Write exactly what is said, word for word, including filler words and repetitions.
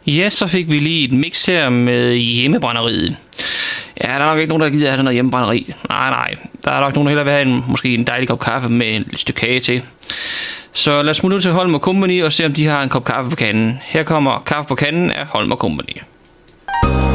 Ja, så fik vi lige et mix her med hjemmebrænderiet. Ja, der er nok ikke nogen, der gider have sådan noget hjemmebrænderi. Nej, nej. Der er nok nogen, der hellere vil have en, måske en dejlig kop kaffe med et stykke kage til. Så lad os smutte ud til Holm og Company og se, om de har en kop kaffe på kanden. Her kommer kaffe på kanden af Holm og Company.